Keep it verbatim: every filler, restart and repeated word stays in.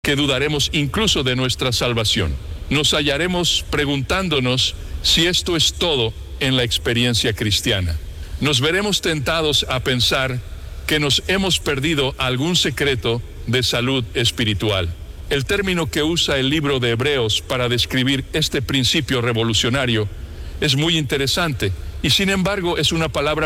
que dudaremos incluso de nuestra salvación. Nos hallaremos preguntándonos si esto es todo en la experiencia cristiana. Nos veremos tentados a pensar que nos hemos perdido algún secreto de salud espiritual. El término que usa el libro de Hebreos para describir este principio revolucionario es muy interesante y sin embargo es una palabra